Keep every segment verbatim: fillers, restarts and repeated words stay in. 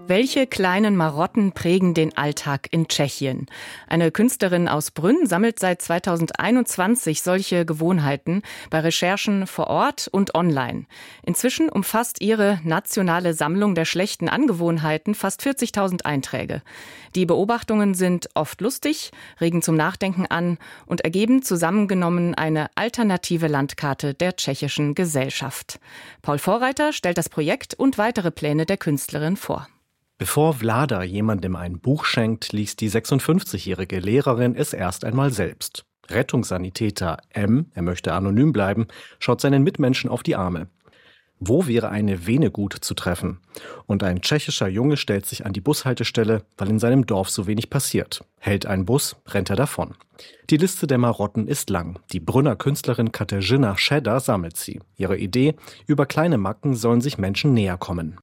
Welche kleinen Marotten prägen den Alltag in Tschechien? Eine Künstlerin aus Brünn sammelt seit zweitausendeinundzwanzig solche Gewohnheiten bei Recherchen vor Ort und online. Inzwischen umfasst ihre nationale Sammlung der schlechten Angewohnheiten fast vierzigtausend Einträge. Die Beobachtungen sind oft lustig, regen zum Nachdenken an und ergeben zusammengenommen eine alternative Landkarte der tschechischen Gesellschaft. Paul Vorreiter stellt das Projekt und weitere Pläne der Künstlerin vor. Bevor Vlada jemandem ein Buch schenkt, liest die sechsundfünfzigjährige Lehrerin es erst einmal selbst. Rettungssanitäter M., er möchte anonym bleiben, schaut seinen Mitmenschen auf die Arme. Wo wäre eine Vene gut zu treffen? Und ein tschechischer Junge stellt sich an die Bushaltestelle, weil in seinem Dorf so wenig passiert. Hält ein Bus, rennt er davon. Die Liste der Marotten ist lang. Die Brünner Künstlerin Kateřina Šeda sammelt sie. Ihre Idee, über kleine Macken sollen sich Menschen näher kommen.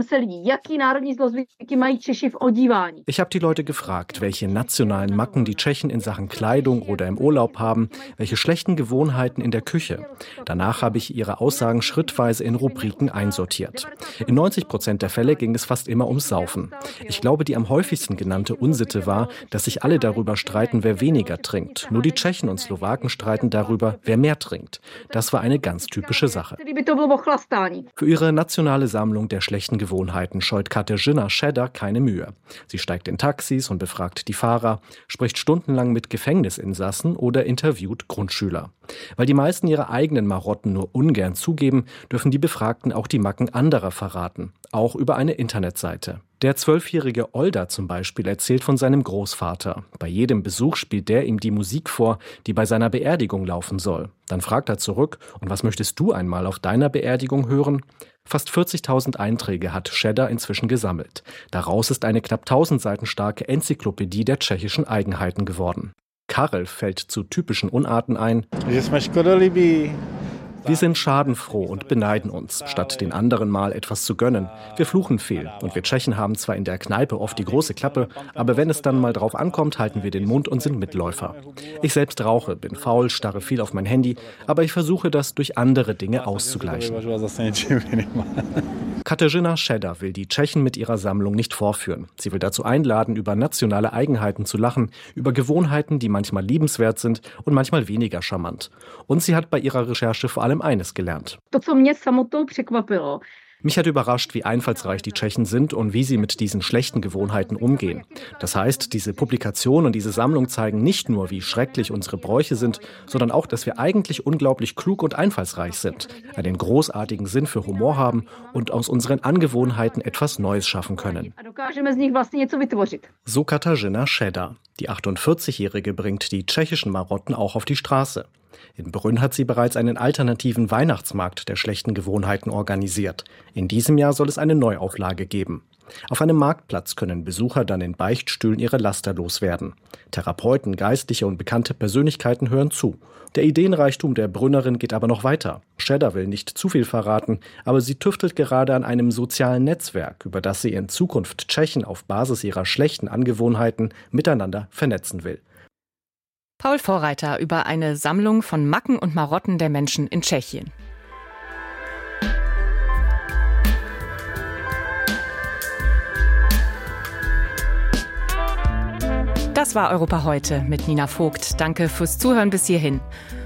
Ich habe die Leute gefragt, welche nationalen Macken die Tschechen in Sachen Kleidung oder im Urlaub haben, welche schlechten Gewohnheiten in der Küche. Danach habe ich ihre Aussagen schrittweise in Rubriken einsortiert. In neunzig Prozent der Fälle ging es fast immer ums Saufen. Ich glaube, die am häufigsten genannte Unsitte war, dass sich alle darüber streiten, wer weniger trinkt. Nur die Tschechen und Slowaken streiten darüber, wer mehr trinkt. Das war eine ganz typische Sache. Für ihre nationale Sammlung der schlechten Gewohnheiten scheut Kateřina Šeda keine Mühe. Sie steigt in Taxis und befragt die Fahrer, spricht stundenlang mit Gefängnisinsassen oder interviewt Grundschüler. Weil die meisten ihre eigenen Marotten nur ungern zugeben, dürfen die Befragten auch die Macken anderer verraten, auch über eine Internetseite. Der zwölfjährige Olda zum Beispiel erzählt von seinem Großvater. Bei jedem Besuch spielt der ihm die Musik vor, die bei seiner Beerdigung laufen soll. Dann fragt er zurück, und was möchtest du einmal auf deiner Beerdigung hören? Fast vierzigtausend Einträge hat Šeda inzwischen gesammelt. Daraus ist eine knapp tausend Seiten starke Enzyklopädie der tschechischen Eigenheiten geworden. Karel fällt zu typischen Unarten ein. Wir sind schadenfroh und beneiden uns, statt den anderen mal etwas zu gönnen. Wir fluchen viel und wir Tschechen haben zwar in der Kneipe oft die große Klappe, aber wenn es dann mal drauf ankommt, halten wir den Mund und sind Mitläufer. Ich selbst rauche, bin faul, starre viel auf mein Handy, aber ich versuche das durch andere Dinge auszugleichen. Kateřina Šeda will die Tschechen mit ihrer Sammlung nicht vorführen. Sie will dazu einladen, über nationale Eigenheiten zu lachen, über Gewohnheiten, die manchmal liebenswert sind und manchmal weniger charmant. Und sie hat bei ihrer Recherche vor allem eines gelernt. Mich hat überrascht, wie einfallsreich die Tschechen sind und wie sie mit diesen schlechten Gewohnheiten umgehen. Das heißt, diese Publikation und diese Sammlung zeigen nicht nur, wie schrecklich unsere Bräuche sind, sondern auch, dass wir eigentlich unglaublich klug und einfallsreich sind, einen großartigen Sinn für Humor haben und aus unseren Angewohnheiten etwas Neues schaffen können. So Kateřina Šeda. Die achtundvierzigjährige bringt die tschechischen Marotten auch auf die Straße. In Brünn hat sie bereits einen alternativen Weihnachtsmarkt der schlechten Gewohnheiten organisiert. In diesem Jahr soll es eine Neuauflage geben. Auf einem Marktplatz können Besucher dann in Beichtstühlen ihre Laster loswerden. Therapeuten, Geistliche und bekannte Persönlichkeiten hören zu. Der Ideenreichtum der Brünnerin geht aber noch weiter. Šeda will nicht zu viel verraten, aber sie tüftelt gerade an einem sozialen Netzwerk, über das sie in Zukunft Tschechen auf Basis ihrer schlechten Angewohnheiten miteinander vernetzen will. Paul Vorreiter über eine Sammlung von Macken und Marotten der Menschen in Tschechien. Das war Europa heute mit Nina Vogt. Danke fürs Zuhören bis hierhin.